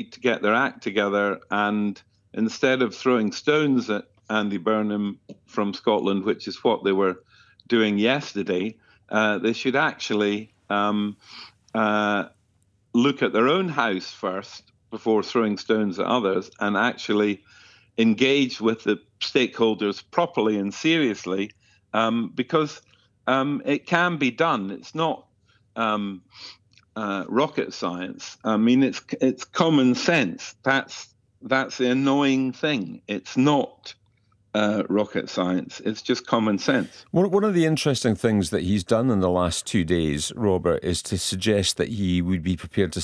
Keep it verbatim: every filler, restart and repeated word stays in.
need to get their act together, and instead of throwing stones at Andy Burnham from Scotland, which is what they were doing yesterday, uh, they should actually um, uh, look at their own house first before throwing stones at others, and actually engage with the stakeholders properly and seriously, um, because um, it can be done. It's not um, uh, rocket science. I mean, it's it's common sense. That's that's the annoying thing. It's not uh, rocket science. It's just common sense. One one of the interesting things that he's done in the last two days, Robert, is to suggest that he would be prepared to